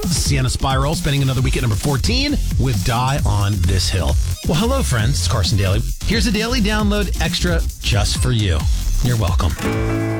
Sienna Spiral spending another week at number 14 with Die on This Hill. Well, hello, friends. It's Carson Daly. Here's a daily download extra just for you. You're welcome.